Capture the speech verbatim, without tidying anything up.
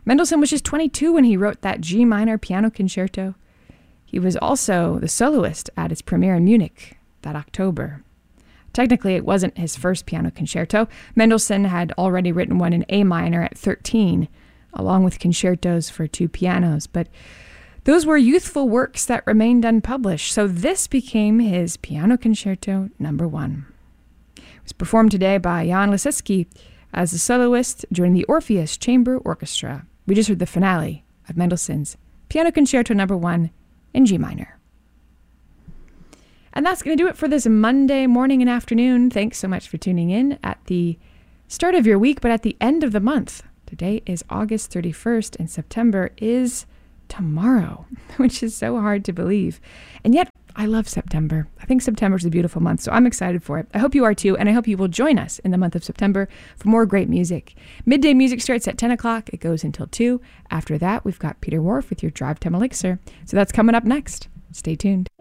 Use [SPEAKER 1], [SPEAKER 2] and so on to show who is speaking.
[SPEAKER 1] Mendelssohn was just twenty-two when he wrote that G minor piano concerto. He was also the soloist at its premiere in Munich that October. Technically, it wasn't his first piano concerto. Mendelssohn had already written one in A minor at thirteen, along with concertos for two pianos, but those were youthful works that remained unpublished, so this became his Piano Concerto Number One. It was performed today by Jan Lisicki as a soloist during the Orpheus Chamber Orchestra. We just heard the finale of Mendelssohn's Piano Concerto Number One in G minor. And that's going to do it for this Monday morning and afternoon. Thanks so much for tuning in at the start of your week, but at the end of the month. Today is August thirty-first, and September is tomorrow, which is so hard to believe. And yet, I love September. I think September is a beautiful month, so I'm excited for it. I hope you are too, and I hope you will join us in the month of September for more great music. Midday music starts at ten o'clock. It goes until two. After that, we've got Peter Wharf with your Drive Time Elixir. So that's coming up next. Stay tuned.